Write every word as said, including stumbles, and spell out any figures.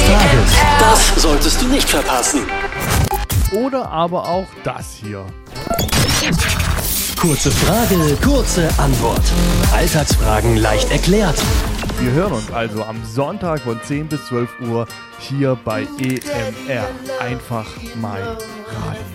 Tages. Das solltest du nicht verpassen. Oder aber auch das hier. Kurze Frage, kurze Antwort. Alltagsfragen leicht erklärt. Wir hören uns also am Sonntag von zehn bis zwölf Uhr hier bei E M R. Einfach mein Radio.